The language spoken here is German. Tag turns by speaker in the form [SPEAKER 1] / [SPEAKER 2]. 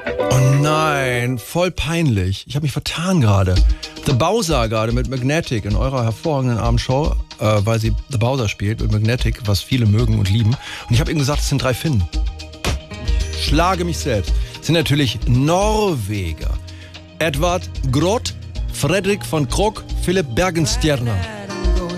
[SPEAKER 1] Oh nein, voll peinlich. Ich habe mich vertan gerade. The Bowser gerade mit Magnetic in eurer hervorragenden Abendshow, weil sie The Bowser spielt mit Magnetic, was viele mögen und lieben. Und ich habe eben gesagt, es sind 3 Finnen. Ich schlage mich selbst. Es sind natürlich Norweger. Edvard Groth, Fredrik von Krok, Philipp Bergenstierna.